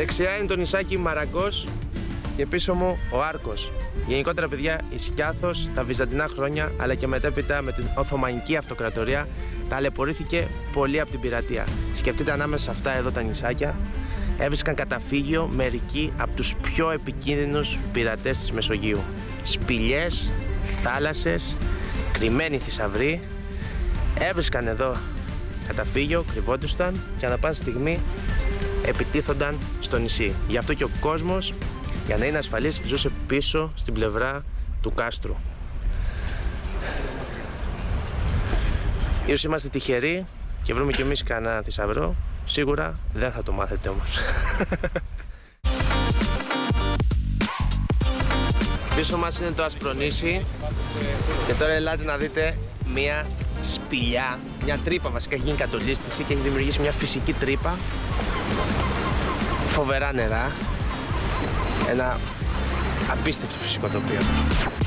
Δεξιά είναι το νησάκι Μαραγκός και πίσω μου ο Άρκος. Γενικότερα, παιδιά, η Σκιάθος τα βυζαντινά χρόνια αλλά και μετέπειτα με την Οθωμανική Αυτοκρατορία ταλαιπωρήθηκε πολύ από την πειρατεία. Σκεφτείτε, ανάμεσα σε αυτά εδώ τα νησάκια έβρισκαν καταφύγιο μερικοί από τους πιο επικίνδυνους πειρατές της Μεσογείου. Σπηλιές, θάλασσες, κρυμμένοι θησαυροί έβρισκαν εδώ καταφύγιο, κρυβόντουσαν και ανά πάσα στιγμή επιτίθονταν στο νησί. Γι' αυτό και ο κόσμος, για να είναι ασφαλής, ζούσε πίσω στην πλευρά του κάστρου. Ίσως είμαστε τυχεροί και βρούμε κι εμείς κανένα θησαυρό. Σίγουρα δεν θα το μάθετε όμως. Πίσω μας είναι το Ασπρονήσι και τώρα ελάτε να δείτε μία σπηλιά, μια τρύπα βασικά. Έχει γίνει κατολίσθηση και έχει δημιουργήσει μια φυσική τρύπα. Φοβερά νερά. Ένα απίστευτο φυσικό τοπίο.